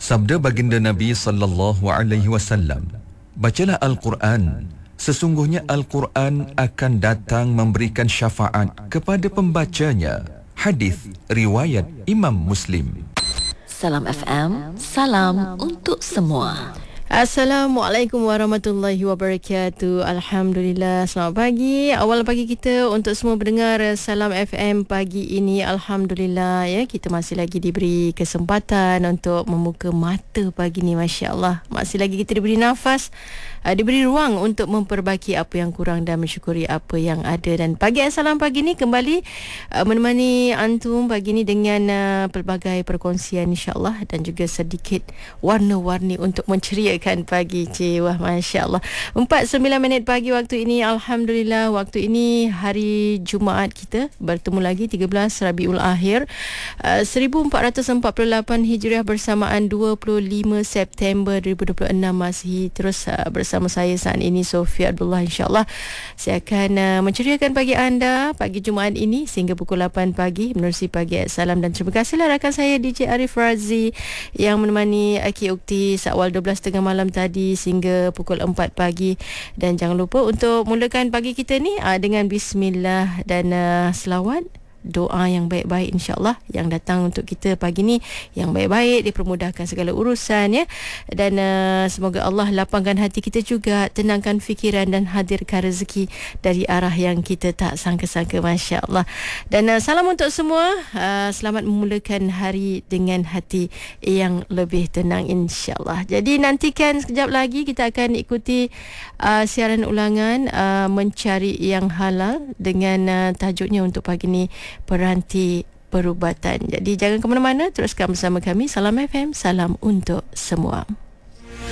Sabda baginda Nabi sallallahu alaihi wasallam, bacalah Al-Quran. Sesungguhnya Al-Quran akan datang memberikan syafaat kepada pembacanya. Hadis riwayat Imam Muslim. Salam FM, salam untuk semua. Assalamualaikum warahmatullahi wabarakatuh. Alhamdulillah, selamat pagi. Awal pagi kita untuk semua pendengar Salam FM pagi ini. Alhamdulillah ya, kita masih lagi diberi kesempatan untuk membuka mata pagi ni, masya-Allah. Masih lagi kita diberi nafas, diberi ruang untuk memperbaiki apa yang kurang dan mensyukuri apa yang ada. Dan pagi Salam pagi ni kembali menemani antum pagi ni dengan pelbagai perkongsian insya-Allah dan juga sedikit warna-warni untuk menceriakan pagi. Wah, Masya Allah, 4:09 pagi waktu ini. Alhamdulillah, waktu ini hari Jumaat kita bertemu lagi 13 Rabiul Akhir 1448 Hijriah bersamaan 25 September 2026. Masih terus bersama saya saat ini, Sofia Abdullah. InsyaAllah saya akan menceriakan pagi anda pagi Jumaat ini sehingga pukul 8 pagi menerusi Pagi Salam. Dan terima kasihlah rakan saya DJ Arif Razi yang menemani Aki Ukti seawal 12.30 malam tadi sehingga pukul 4 pagi. Dan jangan lupa untuk mulakan pagi kita ni dengan bismillah dan selawat, doa yang baik-baik insya-Allah yang datang untuk kita pagi ni, yang baik-baik, dipermudahkan segala urusan ya. Dan semoga Allah lapangkan hati kita juga, tenangkan fikiran dan hadirkan rezeki dari arah yang kita tak sangka-sangka, masya-Allah. Dan salam untuk semua, selamat memulakan hari dengan hati yang lebih tenang insya-Allah. Jadi nantikan sekejap lagi kita akan ikuti siaran ulangan Mencari Yang Halal dengan tajuknya untuk pagi ni, Peranti Perubatan. Jadi jangan ke mana-mana, teruskan bersama kami. Salam FM, salam untuk semua.